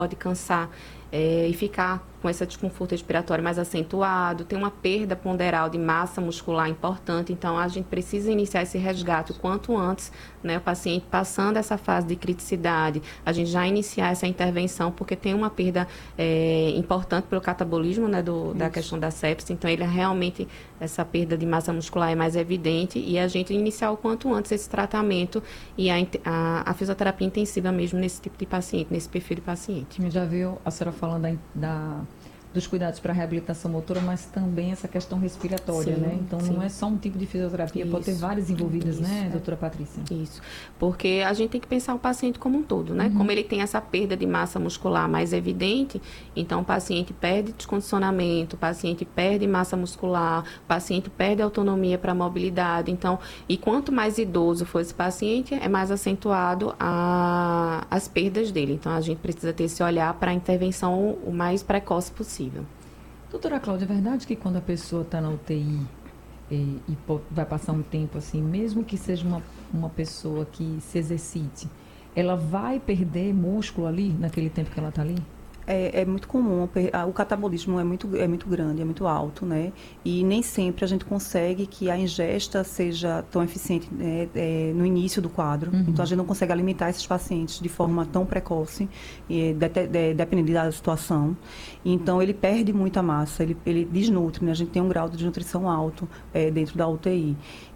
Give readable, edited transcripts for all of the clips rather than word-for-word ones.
pode cansar e ficar com esse desconforto respiratório mais acentuado, tem uma perda ponderal de massa muscular importante, então a gente precisa iniciar esse resgate o quanto antes, né, o paciente passando essa fase de criticidade, a gente já iniciar essa intervenção, porque tem uma perda importante pelo catabolismo, né, da questão da sepse, então ele realmente, essa perda de massa muscular é mais evidente e a gente iniciar o quanto antes esse tratamento e a fisioterapia intensiva mesmo nesse tipo de paciente, nesse perfil de paciente. Já viu a senhora falando dos cuidados para a reabilitação motora, mas também essa questão respiratória, sim, né? Então, sim. Não é só um tipo de fisioterapia, pode ter várias envolvidas, né, doutora Patrícia? Isso, porque a gente tem que pensar o paciente como um todo, né? Como ele tem essa perda de massa muscular mais evidente, então o paciente perde descondicionamento, o paciente perde massa muscular, o paciente perde autonomia para a mobilidade, então, e quanto mais idoso for esse paciente, é mais acentuado as perdas dele. Então, a gente precisa ter esse olhar para a intervenção o mais precoce possível. Doutora Cláudia, é verdade que quando a pessoa está na UTI vai passar um tempo assim, mesmo que seja uma pessoa que se exercite, ela vai perder músculo ali, naquele tempo que ela está ali? É muito comum, o catabolismo é muito grande, é muito alto, né? E nem sempre a gente consegue que a ingesta seja tão eficiente, né, no início do quadro. Então, a gente não consegue alimentar esses pacientes de forma tão precoce, dependendo da situação. Então, ele perde muita massa, ele desnutre, né? A gente tem um grau de desnutrição alto dentro da UTI.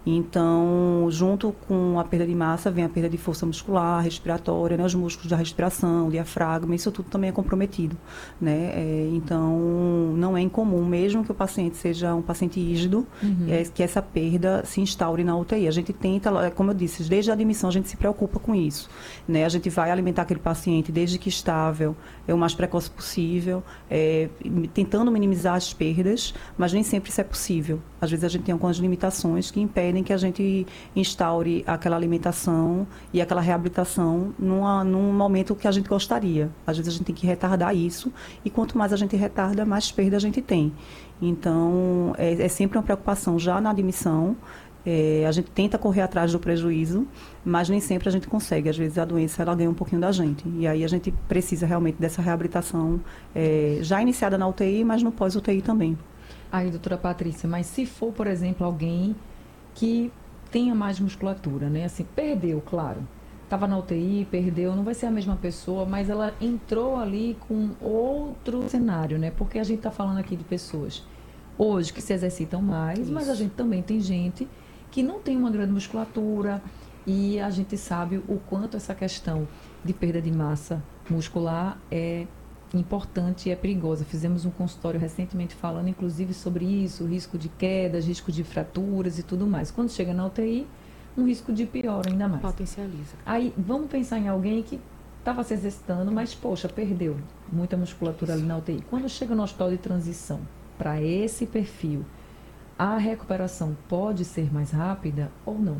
Então, junto com a perda de massa, vem a perda de força muscular, respiratória, né? Os músculos da respiração, o diafragma, isso tudo também é comprometido, né? Então, não é incomum, mesmo que o paciente seja um paciente rígido, que essa perda se instaure na UTI. A gente tenta, como eu disse, desde a admissão a gente se preocupa com isso, né? A gente vai alimentar aquele paciente desde que estável, o mais precoce possível, tentando minimizar as perdas, mas nem sempre isso é possível. Às vezes a gente tem algumas limitações que impedem que a gente instaure aquela alimentação e aquela reabilitação num momento que a gente gostaria. Às vezes a gente tem que retardar isso e quanto mais a gente retarda, mais perda a gente tem. Então, é sempre uma preocupação já na admissão. A gente tenta correr atrás do prejuízo, mas nem sempre a gente consegue. Às vezes a doença ela ganha um pouquinho da gente. E aí a gente precisa realmente dessa reabilitação já iniciada na UTI, mas no pós-UTI também. Aí, doutora Patrícia, mas se for, por exemplo, alguém que tenha mais musculatura, né? Assim, perdeu, claro. Estava na UTI, perdeu, não vai ser a mesma pessoa, mas ela entrou ali com outro cenário, né? Porque a gente está falando aqui de pessoas hoje que se exercitam mais, mas a gente também tem gente que não tem uma grande musculatura e a gente sabe o quanto essa questão de perda de massa muscular é importante e é perigosa. Fizemos um consultório recentemente falando, inclusive, sobre isso, risco de quedas, risco de fraturas e tudo mais. Quando chega na UTI, um risco de pior ainda mais. Potencializa. Aí, vamos pensar em alguém que estava se exercitando, mas, poxa, perdeu muita musculatura ali na UTI. Quando chega no hospital de transição, para esse perfil, a recuperação pode ser mais rápida ou não?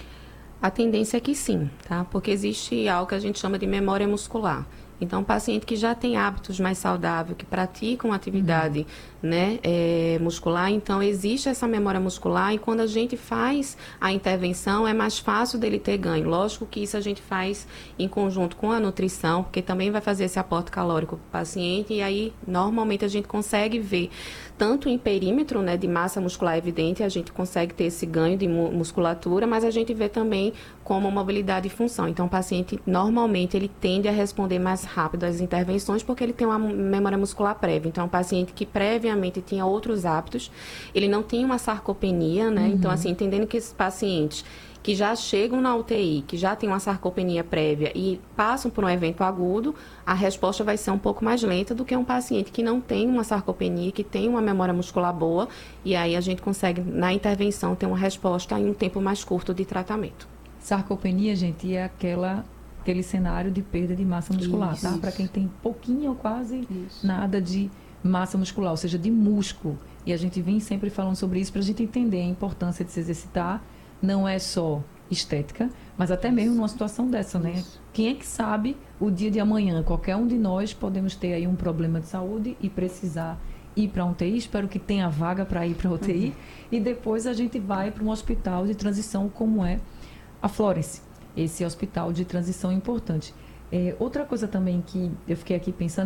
A tendência é que sim, tá? Porque existe algo que a gente chama de memória muscular. Então, o paciente que já tem hábitos mais saudáveis, que praticam atividade muscular, então existe essa memória muscular e quando a gente faz a intervenção é mais fácil dele ter ganho. Lógico que isso a gente faz em conjunto com a nutrição, porque também vai fazer esse aporte calórico para o paciente e aí normalmente a gente consegue ver tanto em perímetro, né, de massa muscular evidente, a gente consegue ter esse ganho de musculatura, mas a gente vê também como mobilidade e função. Então, o paciente, normalmente, ele tende a responder mais rápido às intervenções porque ele tem uma memória muscular prévia. Então, é um paciente que previamente tinha outros hábitos, ele não tinha uma sarcopenia, né? Então, assim, entendendo que esses pacientes que já chegam na UTI, que já tem uma sarcopenia prévia e passam por um evento agudo, a resposta vai ser um pouco mais lenta do que um paciente que não tem uma sarcopenia, que tem uma memória muscular boa, e aí a gente consegue, na intervenção, ter uma resposta em um tempo mais curto de tratamento. Sarcopenia, gente, é aquele cenário de perda de massa muscular, Isso, tá? Para quem tem pouquinho ou quase nada de massa muscular, ou seja, de músculo. E a gente vem sempre falando sobre isso para a gente entender a importância de se exercitar. Não é só estética, mas até mesmo numa situação dessa, né? Quem é que sabe o dia de amanhã? Qualquer um de nós podemos ter aí um problema de saúde e precisar ir para a UTI. Espero que tenha vaga para ir para a UTI. E depois a gente vai para um hospital de transição como é a Florence. Esse hospital de transição importante. Outra coisa também que eu fiquei aqui pensando,